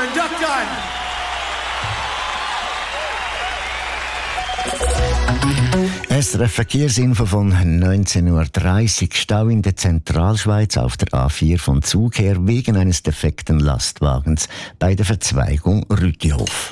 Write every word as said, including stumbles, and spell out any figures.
and Duck Done. S R F Verkehrsinfo von neunzehn Uhr dreißig. Stau in der Zentralschweiz auf der A vier von Zug her wegen eines defekten Lastwagens bei der Verzweigung Rütihof.